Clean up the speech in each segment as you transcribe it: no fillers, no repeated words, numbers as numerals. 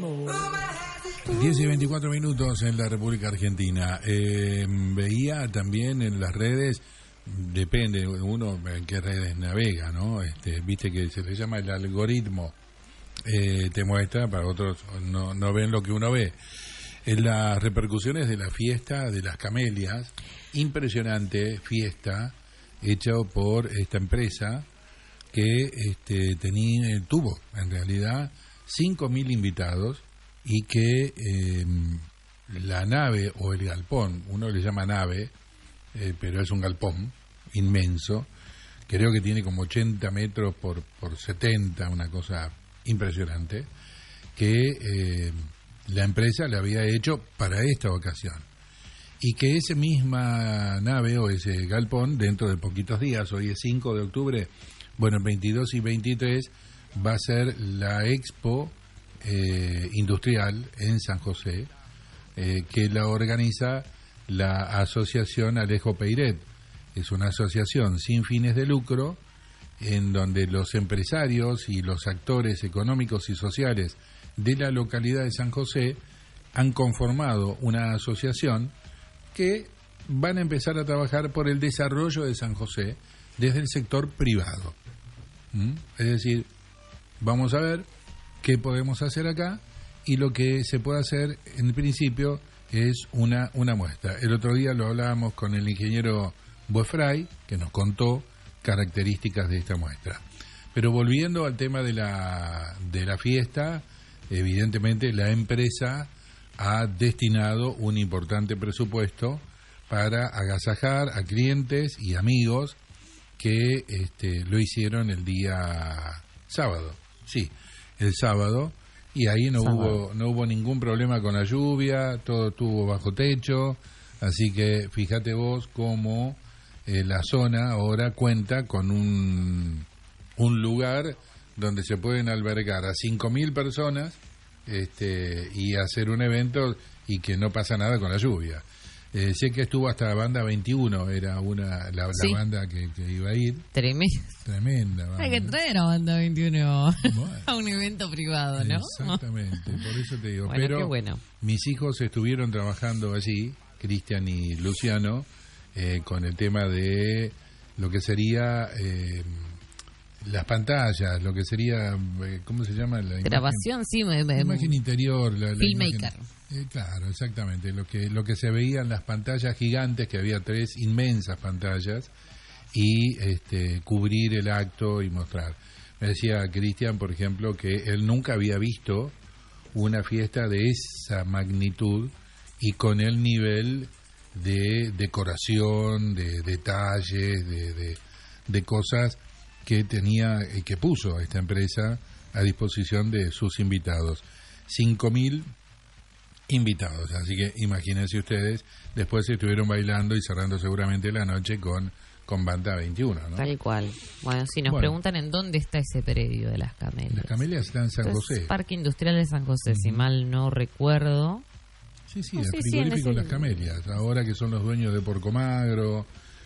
10:24 en la República Argentina. Veía también en las redes, depende uno en qué redes navega, ¿no? Viste que se le llama el algoritmo, te muestra, para otros no ven lo que uno ve. En las repercusiones de la fiesta de las camelias, impresionante fiesta hecha por esta empresa que tuvo en realidad 5.000 invitados y que la nave o el galpón, uno le llama nave, pero es un galpón inmenso, creo que tiene como 80 metros por 70, una cosa impresionante, que la empresa le había hecho para esta ocasión. Y que esa misma nave o ese galpón, dentro de poquitos días, hoy es 5 de octubre, bueno, el 22 y 23 va a ser la Expo Industrial en San José, que la organiza la Asociación Alejo Peiret. Es una asociación sin fines de lucro en donde los empresarios y los actores económicos y sociales de la localidad de San José han conformado una asociación que van a empezar a trabajar por el desarrollo de San José desde el sector privado. Es decir, vamos a ver qué podemos hacer acá, y lo que se puede hacer en principio es una muestra. El otro día lo hablábamos con el ingeniero Boefray, que nos contó características de esta muestra. Pero volviendo al tema de la fiesta, evidentemente la empresa ha destinado un importante presupuesto para agasajar a clientes y amigos que lo hicieron el día sábado. Sí, el sábado, y ahí no hubo ningún problema con la lluvia, todo estuvo bajo techo, así que fíjate vos cómo la zona ahora cuenta con un lugar donde se pueden albergar a 5.000 personas y hacer un evento y que no pasa nada con la lluvia. Sé que estuvo hasta la banda 21, era la banda que iba a ir. Tremenda banda. Hay que traer a banda 21 a un evento privado, ¿no? Exactamente, por eso te digo. Bueno, pero qué bueno. Mis hijos estuvieron trabajando allí, Cristian y Luciano, con el tema de lo que sería las pantallas, lo que sería, ¿cómo se llama? La grabación, la imagen interior. Filmmaker. Claro, exactamente. Lo que se veía en las pantallas gigantes, que había 3 inmensas pantallas, y cubrir el acto y mostrar. Me decía Cristian, por ejemplo, que él nunca había visto una fiesta de esa magnitud y con el nivel de decoración, de detalles, de cosas que tenía y que puso esta empresa a disposición de sus invitados. 5.000 invitados, así que imagínense ustedes, después estuvieron bailando y cerrando seguramente la noche con Banda 21, ¿no? Tal cual. Bueno, si nos preguntan en dónde está ese predio de las camelias. Las camelias están en San José. Parque Industrial de San José, si mal no recuerdo. Sí, el frigorífico Las Camelias, ahora que son los dueños de Porcomagro,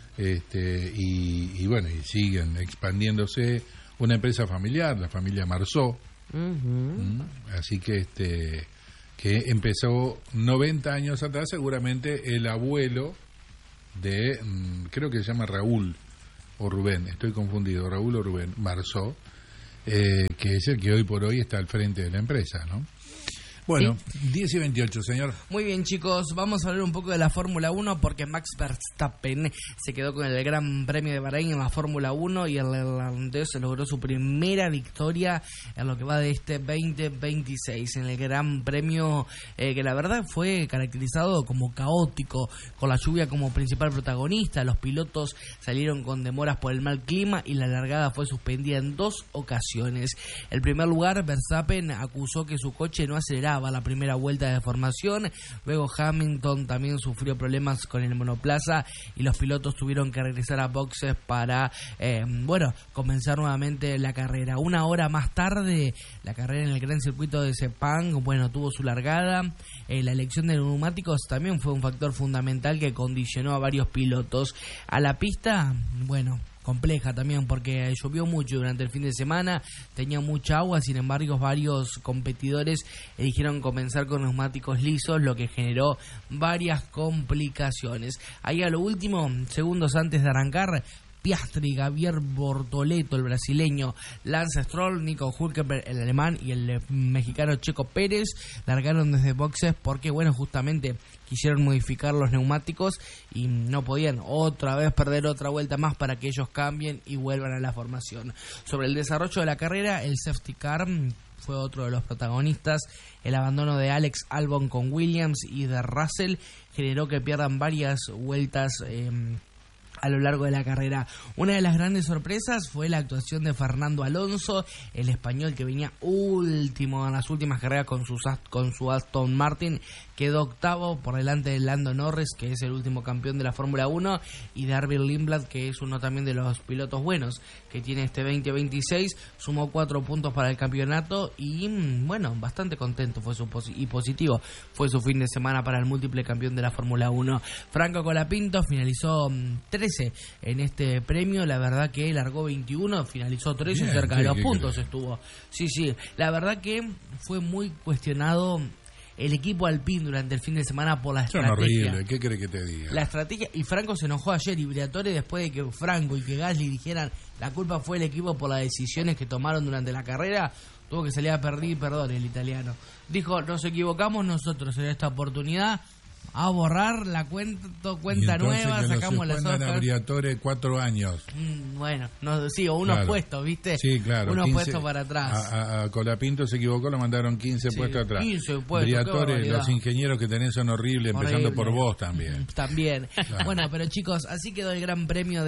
y bueno, y siguen expandiéndose, una empresa familiar, la familia Marzó, así que que empezó 90 años atrás, seguramente el abuelo de, creo que se llama Raúl o Rubén, estoy confundido, Raúl o Rubén Marzó, que es el que hoy por hoy está al frente de la empresa, ¿no? Bueno, sí. 10:28, señor. Muy bien, chicos, vamos a hablar un poco de la Fórmula 1 porque Max Verstappen se quedó con el Gran Premio de Bahrein en la Fórmula 1 y el neerlandés logró su primera victoria en lo que va de este 2026 en el Gran Premio que la verdad fue caracterizado como caótico, con la lluvia como principal protagonista. Los pilotos salieron con demoras por el mal clima y la largada fue suspendida en 2 ocasiones. En primer lugar, Verstappen acusó que su coche no aceleraba la primera vuelta de formación. Luego Hamilton también sufrió problemas con el monoplaza y los pilotos tuvieron que regresar a boxes para comenzar nuevamente la carrera. Una hora más tarde, la carrera en el gran circuito de Sepang tuvo su largada. La elección de neumáticos también fue un factor fundamental que condicionó a varios pilotos. A la pista, compleja también porque llovió mucho durante el fin de semana, tenía mucha agua, sin embargo varios competidores eligieron comenzar con neumáticos lisos, lo que generó varias complicaciones. Ahí a lo último, segundos antes de arrancar, Piastri, Javier Bortoleto, el brasileño, Lance Stroll, Nico Hülkenberg, el alemán, y el mexicano Checo Pérez largaron desde boxes porque, bueno, justamente quisieron modificar los neumáticos y no podían otra vez perder otra vuelta más para que ellos cambien y vuelvan a la formación. Sobre el desarrollo de la carrera, el safety car fue otro de los protagonistas. El abandono de Alex Albon con Williams y de Russell generó que pierdan varias vueltas a lo largo de la carrera. Una de las grandes sorpresas fue la actuación de Fernando Alonso, el español que venía último en las últimas carreras con su Aston Martin. Quedó octavo por delante de Lando Norris, que es el último campeón de la Fórmula 1, y de Arvid Lindblad, que es uno también de los pilotos buenos que tiene este 2026. Sumó 4 puntos para el campeonato y, bueno, bastante contento y positivo fue su fin de semana para el múltiple campeón de la Fórmula 1. Franco Colapinto finalizó 13 en este premio. La verdad que largó 21, finalizó 13, bien, cerca de los puntos estuvo. Sí, la verdad que fue muy cuestionado el equipo Alpine durante el fin de semana por la estrategia. Horrible, ¿qué crees que te diga? La estrategia, y Franco se enojó ayer, y Briatore, después de que Franco y que Gasly dijeran la culpa fue el equipo por las decisiones que tomaron durante la carrera, tuvo que salir a pedir perdón el italiano. Dijo, nos equivocamos nosotros en esta oportunidad, a borrar la cuenta nueva, sacamos las otras. A Briatore 4 años. Bueno, no, sí, o unos puestos, ¿viste? Sí, claro. Unos puestos para atrás. A Colapinto se equivocó, lo mandaron 15 puestos atrás. 15 puestos. Briatore, los ingenieros que tenés son horribles, empezando por vos también. También. Claro. Bueno, pero chicos, así quedó el Gran Premio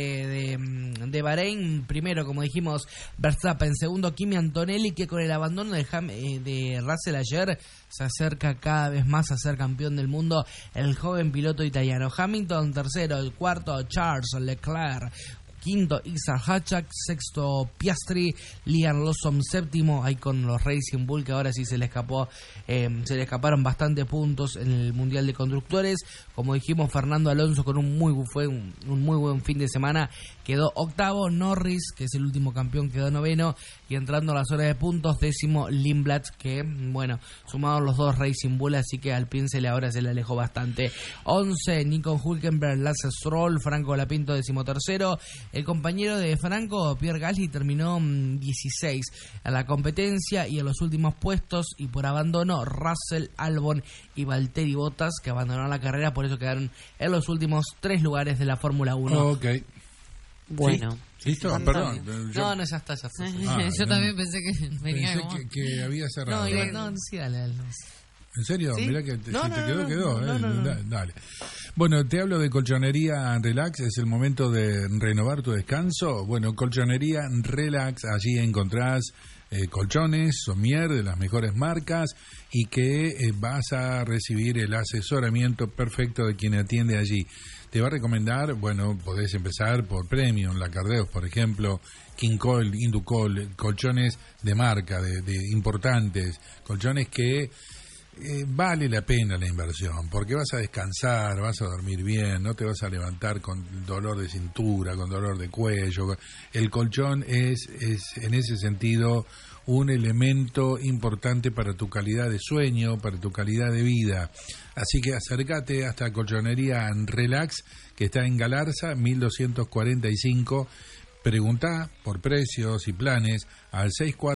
de Bahrein. Primero, como dijimos, Verstappen. Segundo, Kimi Antonelli, que con el abandono de Russell ayer se acerca cada vez más a ser campeón del mundo, el joven piloto italiano. Hamilton tercero, el cuarto Charles Leclerc, quinto Isaac Hachak, sexto Piastri, Liam Lawson séptimo, ahí con los Racing Bull, que ahora sí se le escaparon bastante puntos en el Mundial de Constructores. Como dijimos, Fernando Alonso con un muy buen fin de semana, quedó octavo. Norris, que es el último campeón, quedó noveno, y entrando a la zona de puntos, décimo Lindblad, que, bueno, sumaron los dos Racing Bull, así que al Pincel ahora se le alejó bastante. 11, Nico Hülkenberg, Lance Stroll, Franco Colapinto decimotercero. El compañero de Franco, Pierre Gasly, terminó 16 a la competencia, y en los últimos puestos, y por abandono, Russell, Albon y Valtteri Bottas, que abandonaron la carrera, por eso quedaron en los últimos 3 lugares de la Fórmula 1. Ok. Bueno. ¿Sí? ¿Listo? Perdón. No, ya está. Yo también pensé que venía que había cerrado. No, sí, dale. ¿En serio? ¿Sí? Mirá que si te quedó. No. Dale. Bueno, te hablo de Colchonería Relax. Es el momento de renovar tu descanso. Bueno, Colchonería Relax, allí encontrás colchones, somier de las mejores marcas, y que vas a recibir el asesoramiento perfecto de quien atiende allí. Te va a recomendar, bueno, podés empezar por Premium, Lacardeos, por ejemplo, King Coil, Inducol, colchones de marca, de importantes, colchones que vale la pena la inversión, porque vas a descansar, vas a dormir bien, no te vas a levantar con dolor de cintura, con dolor de cuello. El colchón es en ese sentido un elemento importante para tu calidad de sueño, para tu calidad de vida. Así que acércate hasta Colchonería Relax, que está en Galarza 1245. Preguntá por precios y planes al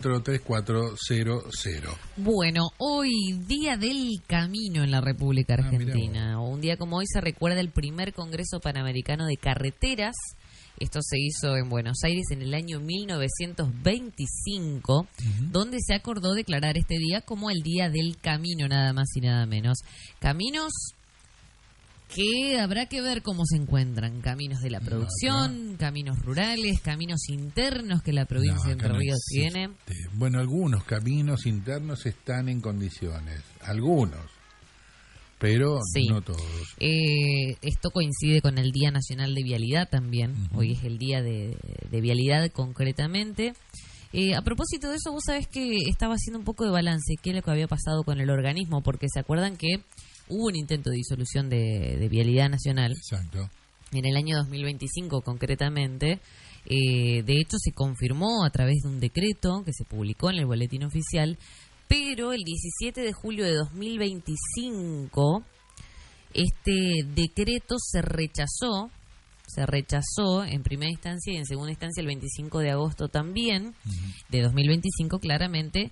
643400. Bueno, hoy, Día del Camino en la República Argentina. Un día como hoy se recuerda el primer Congreso Panamericano de Carreteras. Esto se hizo en Buenos Aires en el año 1925, donde se acordó declarar este día como el Día del Camino, nada más y nada menos. Caminos que habrá que ver cómo se encuentran. Caminos de la producción, caminos rurales, caminos internos que la provincia de Entre Ríos tiene. Bueno, algunos caminos internos están en condiciones, algunos, pero no todos. Esto coincide con el Día Nacional de Vialidad también. Hoy es el Día de Vialidad concretamente. A propósito de eso, vos sabés que estaba haciendo un poco de balance, qué es lo que había pasado con el organismo, porque se acuerdan que hubo un intento de disolución de Vialidad Nacional. Exacto. en el año 2025 concretamente. De hecho, se confirmó a través de un decreto que se publicó en el Boletín Oficial, pero el 17 de julio de 2025 este decreto se rechazó en primera instancia y en segunda instancia el 25 de agosto también, de 2025 claramente,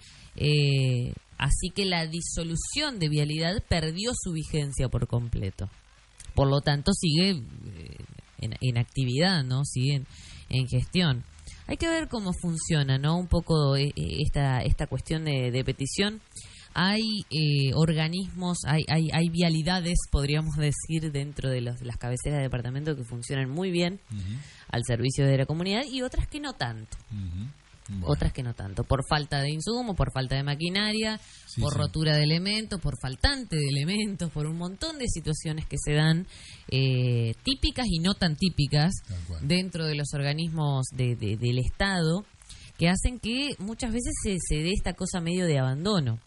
así que la disolución de Vialidad perdió su vigencia por completo. Por lo tanto, sigue en actividad, ¿no? Sigue en gestión. Hay que ver cómo funciona, ¿no? Un poco esta cuestión de petición. Hay organismos, hay vialidades, podríamos decir, dentro de las cabeceras de departamento que funcionan muy bien al servicio de la comunidad y otras que no tanto. Bueno. Otras que no tanto, por falta de insumo, por falta de maquinaria, por rotura de elementos, por faltante de elementos, por un montón de situaciones que se dan típicas y no tan típicas dentro de los organismos del Estado, que hacen que muchas veces se dé esta cosa medio de abandono.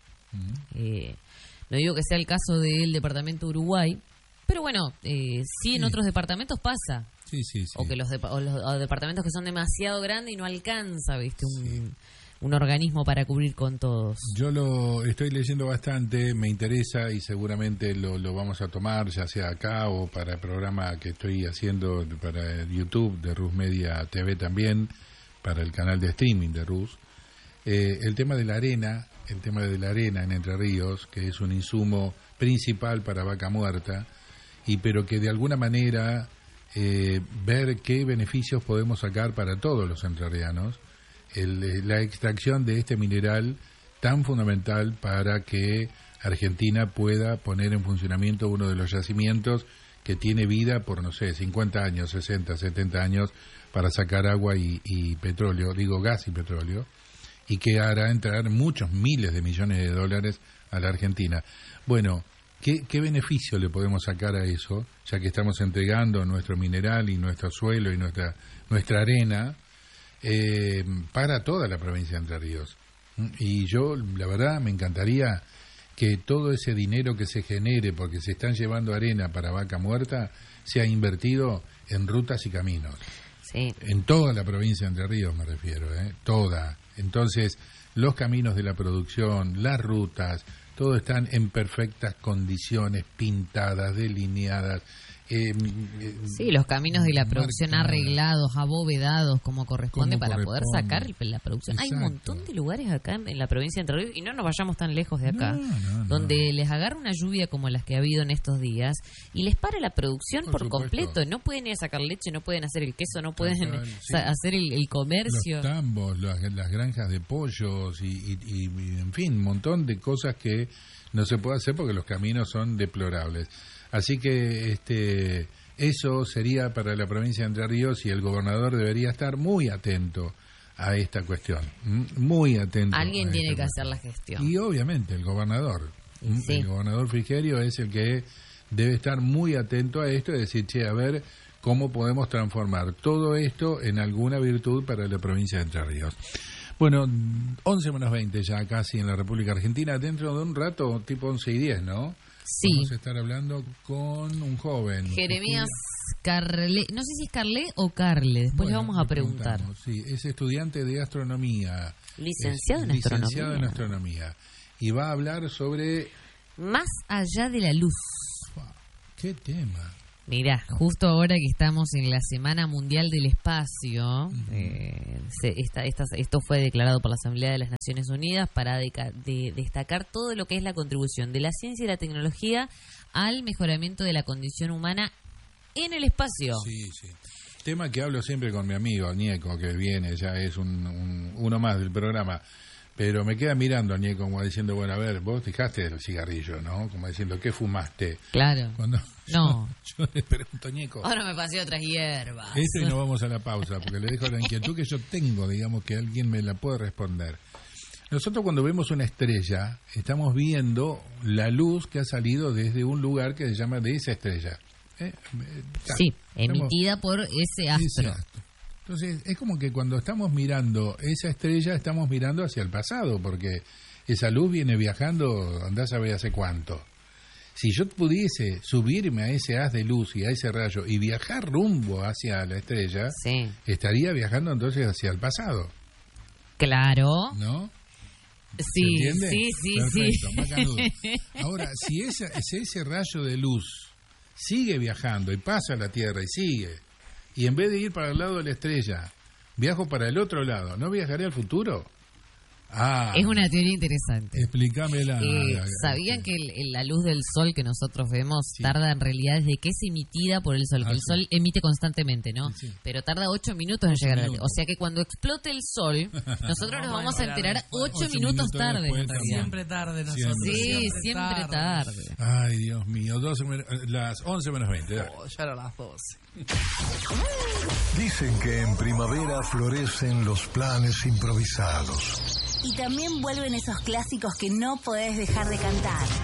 No digo que sea el caso del departamento Uruguay, pero bueno, sí en otros departamentos pasa. Sí. O que los departamentos que son demasiado grandes y no alcanza, ¿viste? Un organismo para cubrir con todos. Yo lo estoy leyendo bastante, me interesa y seguramente lo vamos a tomar, ya sea acá o para el programa que estoy haciendo para YouTube de Rus Media TV también, para el canal de streaming de Rus. El tema de la arena en Entre Ríos, que es un insumo principal para vaca muerta, pero que de alguna manera ver qué beneficios podemos sacar para todos los entrerrianos, la extracción de este mineral tan fundamental para que Argentina pueda poner en funcionamiento uno de los yacimientos que tiene vida por, 50 años, 60, 70 años, para sacar agua y petróleo, gas y petróleo, y que hará entrar muchos miles de millones de dólares a la Argentina. Bueno, ¿qué beneficio le podemos sacar a eso, ya que estamos entregando nuestro mineral y nuestro suelo y nuestra arena para toda la provincia de Entre Ríos? Y yo, la verdad, me encantaría que todo ese dinero que se genere, porque se están llevando arena para vaca muerta, sea invertido en rutas y caminos. Sí. En toda la provincia de Entre Ríos me refiero, toda. Entonces, los caminos de la producción, las rutas, todo están en perfectas condiciones, pintadas, delineadas. Sí, los caminos de la producción arreglados, abovedados como corresponde para poder sacar la producción. Exacto. Hay un montón de lugares acá en la provincia de Entre Ríos, y no nos vayamos tan lejos de acá, donde les agarra una lluvia como las que ha habido en estos días y les para la producción por completo. No pueden ir a sacar leche, no pueden hacer el queso, no pueden hacer el comercio. Los tambos, las granjas de pollos y en fin, un montón de cosas que no se puede hacer porque los caminos son deplorables. Así que eso sería para la provincia de Entre Ríos, y el gobernador debería estar muy atento a esta cuestión, muy atento. Alguien tiene que hacer la gestión. Y obviamente el gobernador Frigerio es el que debe estar muy atento a esto y decir, a ver cómo podemos transformar todo esto en alguna virtud para la provincia de Entre Ríos. Bueno, 11:20 ya casi en la República Argentina. Dentro de un rato, tipo 11:10, ¿no? Sí. Vamos a estar hablando con un joven. Jeremías Carle. No sé si es Carle o Carle. Después le vamos a preguntar. Sí, es estudiante de astronomía. Licenciado en astronomía. Y va a hablar sobre... Más allá de la luz. ¿Qué tema? Mirá, justo ahora que estamos en la Semana Mundial del Espacio, esto fue declarado por la Asamblea de las Naciones Unidas para destacar todo lo que es la contribución de la ciencia y la tecnología al mejoramiento de la condición humana en el espacio. Sí. Tema que hablo siempre con mi amigo Ñeco, que viene, ya es uno más del programa. Pero me queda mirando a Ñeco como diciendo, bueno, a ver, vos dejaste el cigarrillo, ¿no? Como diciendo, ¿qué fumaste? Claro. Cuando yo le pregunto a Ñeco. Ahora me pasé otras hierbas. Y nos vamos a la pausa, porque le dejo la inquietud que yo tengo, digamos, que alguien me la puede responder. Nosotros cuando vemos una estrella, estamos viendo la luz que ha salido desde un lugar que se llama de esa estrella. Sí, emitida por ese astro. Entonces, es como que cuando estamos mirando esa estrella, estamos mirando hacia el pasado, porque esa luz viene viajando, andás a ver hace cuánto. Si yo pudiese subirme a ese haz de luz y a ese rayo y viajar rumbo hacia la estrella, Sí. estaría viajando entonces hacia el pasado, Claro. ¿no? Sí, ¿Se entiende? sí. Perfecto, macanudo. Ahora, si ese rayo de luz sigue viajando y pasa a la Tierra y sigue, y en vez de ir para el lado de la estrella, viajo para el otro lado, ¿no viajaré al futuro? Es una teoría interesante. Explícamela. ¿Sabían que la luz del sol que nosotros vemos tarda en realidad desde que es emitida por el sol? Que el sol emite constantemente, ¿no? Sí. Pero tarda 8 minutos en llegar a la Tierra. O sea que cuando explote el sol, nosotros nos vamos a enterar 8 minutos tarde. después en realidad. Siempre tarde nosotros. Sí, siempre tarde. Ay, Dios mío, las 11 menos 20. Dale. Oh, ya eran las 12. Dicen que en primavera florecen los planes improvisados. Y también vuelven esos clásicos que no podés dejar de cantar.